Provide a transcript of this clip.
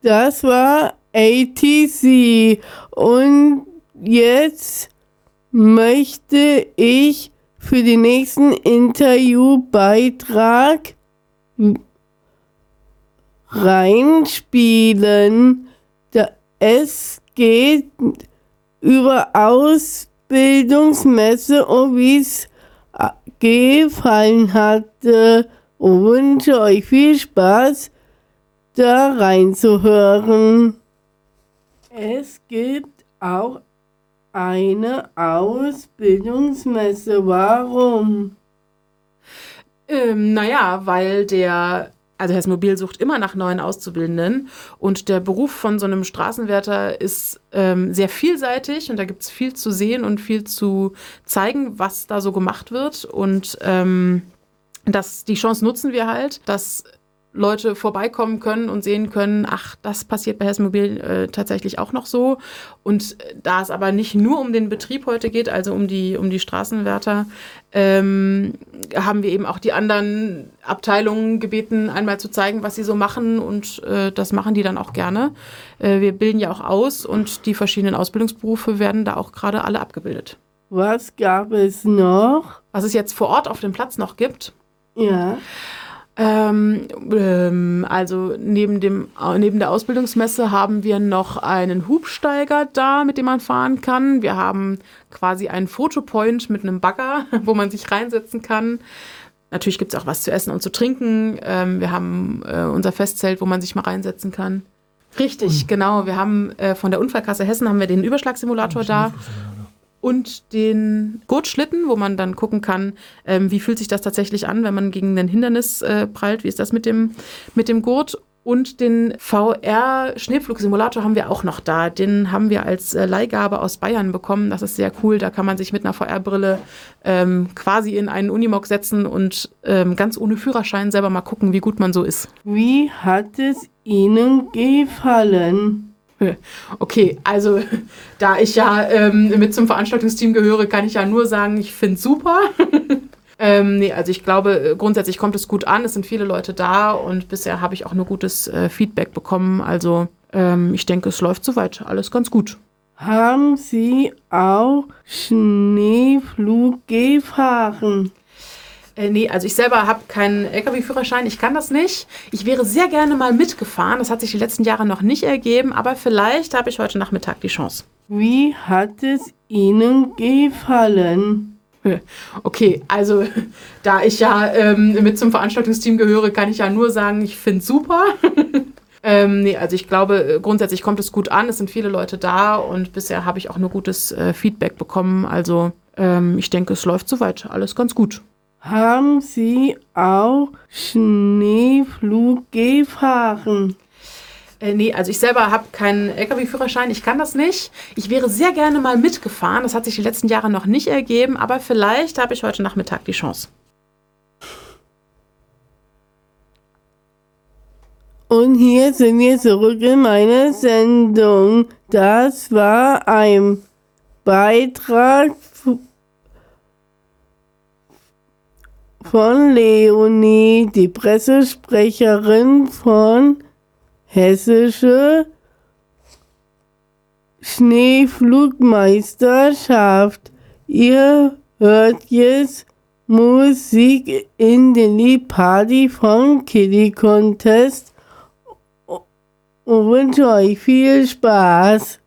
Das war ATC und jetzt möchte ich für den nächsten Interviewbeitrag reinspielen. Es geht über Ausbildungsmesse und wie es gefallen hatte. Und wünsche euch viel Spaß, da reinzuhören. Es gibt auch eine Ausbildungsmesse. Warum? Weil Hessen Mobil sucht immer nach neuen Auszubildenden und der Beruf von so einem Straßenwärter ist sehr vielseitig und da gibt es viel zu sehen und viel zu zeigen, was da so gemacht wird und die Chance nutzen wir halt, dass Leute vorbeikommen können und sehen können, ach, das passiert bei Hessen Mobil tatsächlich auch noch so. Und da es aber nicht nur um den Betrieb heute geht, also um die Straßenwärter, haben wir eben auch die anderen Abteilungen gebeten, einmal zu zeigen, was sie so machen und das machen die dann auch gerne. Wir bilden ja auch aus und die verschiedenen Ausbildungsberufe werden da auch gerade alle abgebildet. Was gab es noch? Was es jetzt vor Ort auf dem Platz noch gibt? Ja. Also neben der Ausbildungsmesse haben wir noch einen Hubsteiger da, mit dem man fahren kann. Wir haben quasi einen Fotopoint mit einem Bagger, wo man sich reinsetzen kann. Natürlich gibt es auch was zu essen und zu trinken. Wir haben unser Festzelt, wo man sich mal reinsetzen kann. Richtig, genau. Wir haben von der Unfallkasse Hessen haben wir den Überschlagsimulator da. Und den Gurtschlitten, wo man dann gucken kann, wie fühlt sich das tatsächlich an, wenn man gegen ein Hindernis prallt, wie ist das mit dem Gurt. Und den VR-Schneepflugsimulator haben wir auch noch da. Den haben wir als Leihgabe aus Bayern bekommen. Das ist sehr cool. Da kann man sich mit einer VR-Brille quasi in einen Unimog setzen und ganz ohne Führerschein selber mal gucken, wie gut man so ist. Wie hat es Ihnen gefallen? Okay, also da ich ja mit zum Veranstaltungsteam gehöre, kann ich ja nur sagen, ich finde es super. Also ich glaube, grundsätzlich kommt es gut an. Es sind viele Leute da und bisher habe ich auch nur gutes Feedback bekommen. Also ich denke, es läuft soweit alles ganz gut. Haben Sie auch Schneepflug gefahren? Also ich selber habe keinen LKW-Führerschein, ich kann das nicht. Ich wäre sehr gerne mal mitgefahren, das hat sich die letzten Jahre noch nicht ergeben, aber vielleicht habe ich heute Nachmittag die Chance. Wie hat es Ihnen gefallen? Okay, also da ich ja mit zum Veranstaltungsteam gehöre, kann ich ja nur sagen, ich finde es super. Also ich glaube, grundsätzlich kommt es gut an, es sind viele Leute da und bisher habe ich auch nur gutes Feedback bekommen. Also ich denke, es läuft soweit alles ganz gut. Haben Sie auch Schneepflug gefahren? Also ich selber habe keinen LKW-Führerschein, ich kann das nicht. Ich wäre sehr gerne mal mitgefahren, das hat sich die letzten Jahre noch nicht ergeben, aber vielleicht habe ich heute Nachmittag die Chance. Und hier sind wir zurück in meiner Sendung. Das war ein Beitrag von Leonie, die Pressesprecherin von Hessische Schneepflugmeisterschaft. Ihr hört jetzt Musik in den Party von Kitty Contest und wünsche euch viel Spaß.